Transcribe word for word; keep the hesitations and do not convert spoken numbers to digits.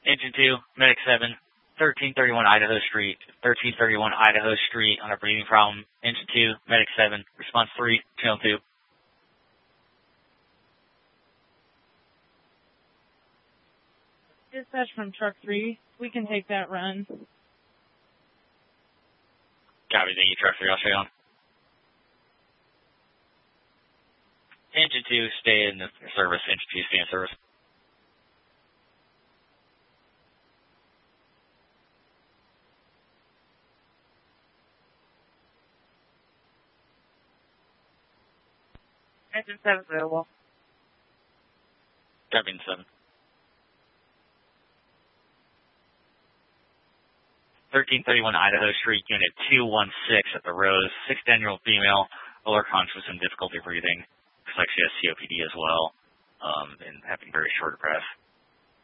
Engine two, Medic seven, thirteen thirty-one Idaho Street, thirteen thirty-one Idaho Street on a breathing problem. Engine two, Medic seven, response three, channel two. Dispatch from truck three, we can take that run. Copy, thank you, truck three, I'll stay on. Engine two, stay in the service. Engine two, stay in service. Engine seven available. Copy, seven. thirteen thirty-one Idaho Street, Unit two one six at the Rose. Six Daniel female, lower conscious and difficulty breathing. Looks like she has C O P D as well, um, and having very short breath.